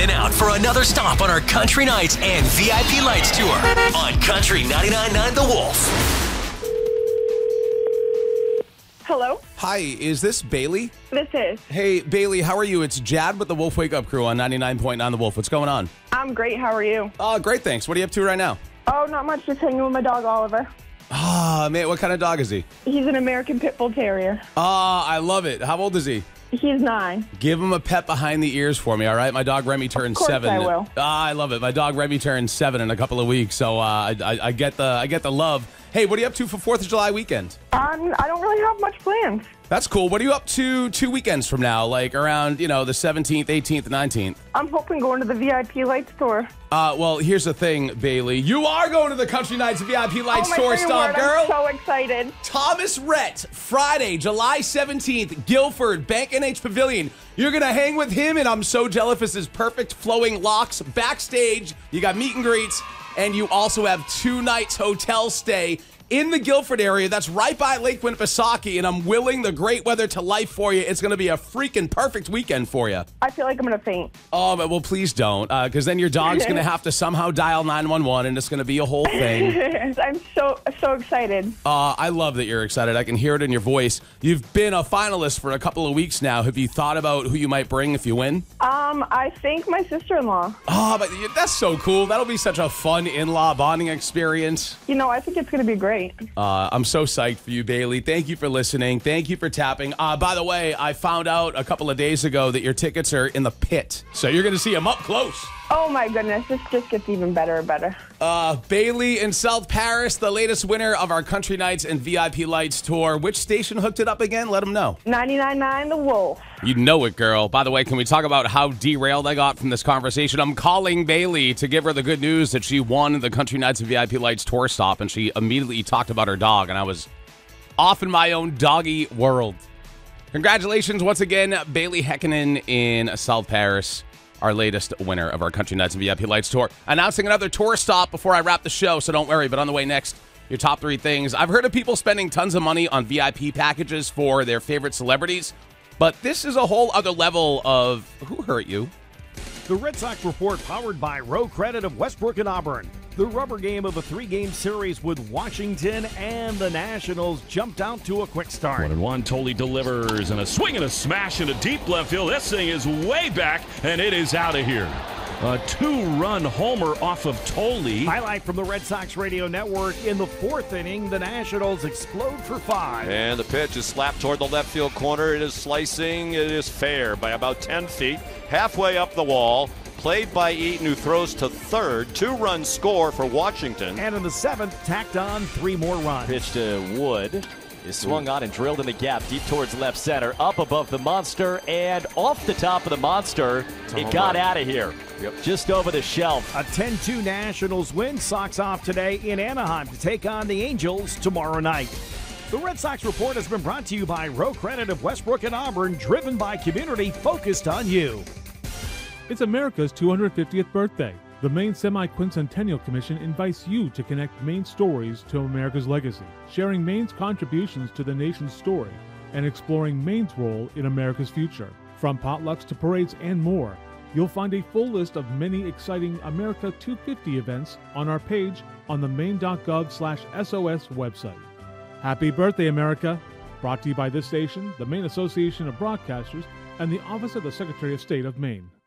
and out for another stop on our Country Nights and VIP Lights tour on Country 99.9 The Wolf. Hello? Hi, is this Bailey? This is. Hey, Bailey, how are you? It's Jad with the Wolf Wake Up Crew on 99.9 The Wolf. What's going on? I'm great. How are you? Great, thanks. What are you up to right now? Oh, not much. Just hanging with my dog, Oliver. Man, what kind of dog is he? He's an American Pit Bull Terrier. I love it. How old is he? He's 9. Give him a pet behind the ears for me, all right? My dog Remy turns 7. I will. I love it. My dog Remy turns 7 in a couple of weeks, so I get the love. Hey, what are you up to for 4th of July weekend? I don't really have much plans. That's cool. What are you up to 2 weekends from now, like around, the 17th, 18th, 19th? I'm hoping going to the VIP Lights tour. Well, here's the thing, Bailey. You are going to the Country Nights VIP Lights tour stop, girl. I'm so excited. Thomas Rhett, Friday, July 17th, Guilford, Bank NH Pavilion. You're going to hang with him, and I'm so jealous of his perfect flowing locks. Backstage, you got meet and greets, and you also have 2 nights hotel stay in the Guilford area. That's right by Lake Winnipesaukee, and I'm willing the great weather to life for you. It's going to be a freaking perfect weekend for you. I feel like I'm going to faint. Oh, well, please don't, because then your dog's going to have to somehow dial 911, and it's going to be a whole thing. I'm so excited. I love that you're excited. I can hear it in your voice. You've been a finalist for a couple of weeks now. Have you thought about who you might bring if you win? I think my sister-in-law. Oh, but that's so cool. That'll be such a fun in-law bonding experience. I think it's going to be great. I'm so psyched for you, Bailey. Thank you for listening. Thank you for tapping. By the way, I found out a couple of days ago that your tickets are in the pit, so you're going to see them up close. Oh, my goodness. This just gets even better and better. Bailey in South Paris, the latest winner of our Country Nights and VIP Lights tour. Which station hooked it up again? Let them know. 99.9 The Wolf. You know it, girl. By the way, can we talk about how derailed I got from this conversation? I'm calling Bailey to give her the good news that she won the Country Nights and VIP Lights tour stop, and she immediately talked about her dog, and I was off in my own doggy world. Congratulations once again, Bailey Heikkinen in South Paris, our latest winner of our Country Nights and VIP Lights tour. Announcing another tour stop before I wrap the show, so don't worry. But on the way next, your top 3 things. I've heard of people spending tons of money on VIP packages for their favorite celebrities, but this is a whole other level of who hurt you. The Red Sox Report, powered by Row Credit of Westbrook and Auburn. The rubber game of a 3-game series with Washington and the Nationals jumped out to a quick start. 1-1, Tolley delivers, and a swing and a smash into deep left field. This thing is way back, and it is out of here. A 2-run homer off of Tolley. Highlight from the Red Sox radio network. In the 4th inning, the Nationals explode for 5. And the pitch is slapped toward the left field corner. It is slicing. It is fair by about 10 feet. Halfway up the wall. Played by Eaton, who throws to third. 2-run score for Washington. And in the 7th, tacked on 3 more runs. Pitch to Wood is swung on and drilled in the gap deep towards left center, up above the monster and off the top of the monster. It got out of here. Yep. Just over the shelf. A 10-2 Nationals win. Sox off today in Anaheim to take on the Angels tomorrow night. The Red Sox Report has been brought to you by Row Credit of Westbrook and Auburn, driven by community focused on you. It's America's 250th birthday. The Maine Semi-Quincentennial Commission invites you to connect Maine's stories to America's legacy, sharing Maine's contributions to the nation's story, and exploring Maine's role in America's future. From potlucks to parades and more, you'll find a full list of many exciting America 250 events on our page on the maine.gov/SOS website. Happy birthday, America! Brought to you by this station, the Maine Association of Broadcasters, and the Office of the Secretary of State of Maine.